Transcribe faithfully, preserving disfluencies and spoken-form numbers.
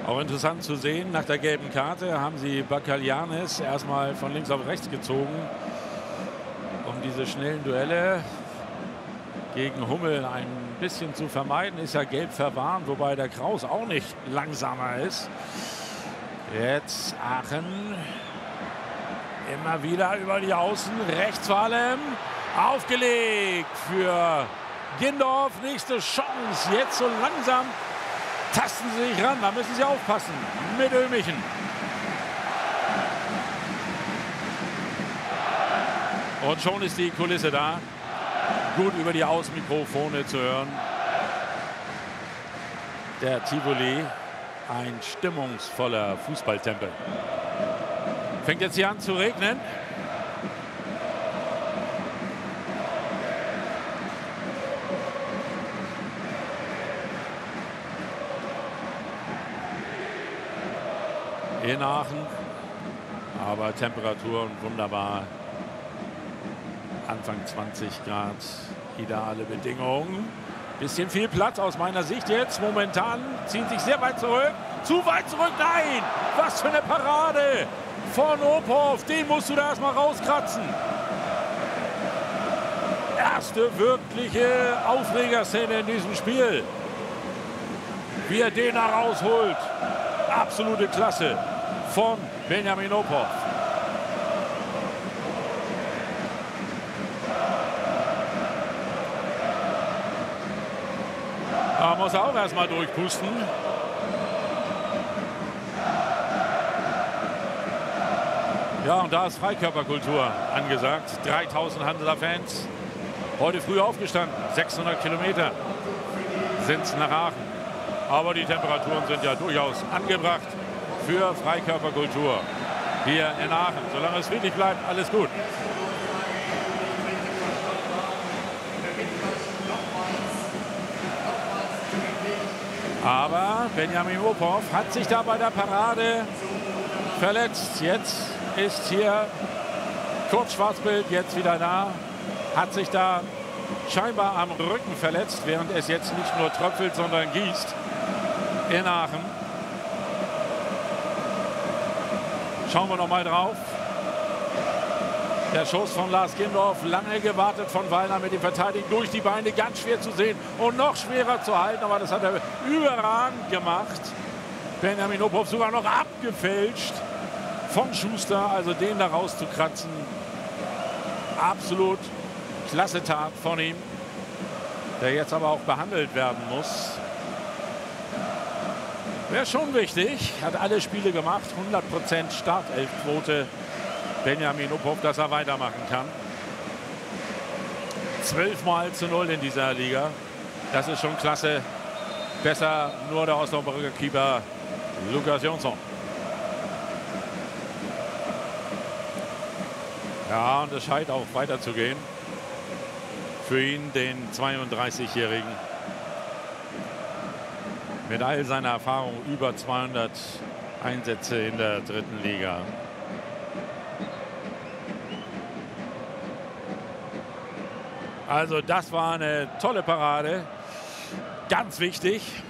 Auch interessant zu sehen, nach der gelben Karte haben sie Bacalianes erstmal von links auf rechts gezogen, um diese schnellen Duelle gegen Hummel ein bisschen zu vermeiden. Ist ja gelb verwarnt, wobei der Kraus auch nicht langsamer ist. Jetzt Aachen. Immer wieder über die Außen, rechts vor allem. Aufgelegt für Gindorf. Nächste Chance. Jetzt so langsam tasten sie sich ran. Da müssen sie aufpassen mit Ömichen. Und schon ist die Kulisse da. Gut über die Außenmikrofone zu hören. Der Tivoli, ein stimmungsvoller Fußballtempel. Fängt jetzt hier an zu regnen. In Aachen. Aber Temperaturen wunderbar. Anfang zwanzig Grad. Ideale Bedingungen. Bisschen viel Platz aus meiner Sicht jetzt. Momentan ziehen sich sehr weit zurück. Zu weit zurück. Nein! Was für eine Parade von Ophoff. Den musst du da erstmal rauskratzen. Erste wirkliche Aufregerszene in diesem Spiel. Wie er den da rausholt. Absolute Klasse von Benjamin Ophoff. Da muss er auch erstmal durchpusten. Ja, und da ist Freikörperkultur angesagt. dreitausend Hanseler Fans. Heute früh aufgestanden. sechshundert Kilometer sind es nach Aachen. Aber die Temperaturen sind ja durchaus angebracht für Freikörperkultur hier in Aachen. Solange es friedlich bleibt, alles gut. Aber Benjamin Ophoff hat sich da bei der Parade verletzt. Jetzt ist hier kurz Schwarzbild, jetzt wieder da. Hat sich da scheinbar am Rücken verletzt, während es jetzt nicht nur tröpfelt, sondern gießt in Aachen. Schauen wir noch mal drauf. Der Schuss von Lars Gindorf, lange gewartet von Wallner mit dem Verteidigen durch die Beine, ganz schwer zu sehen und noch schwerer zu halten, aber das hat er überragend gemacht. Benjamin Ophoff sogar noch abgefälscht von Schuster, also den da rauszukratzen. Absolut klasse Tat von ihm, der jetzt aber auch behandelt werden muss. Wäre schon wichtig, hat alle Spiele gemacht, hundert Prozent Startelfquote. Benjamin Ophoff, dass er weitermachen kann. Zwölfmal zu null in dieser Liga. Das ist schon klasse. Besser nur der Osnabrücker Keeper Lukas Jonsson. Ja, und es scheint auch weiterzugehen. Für ihn, den zweiunddreißigjährigen. Mit all seiner Erfahrung, über zweihundert Einsätze in der dritten Liga. Also das war eine tolle Parade. Ganz wichtig.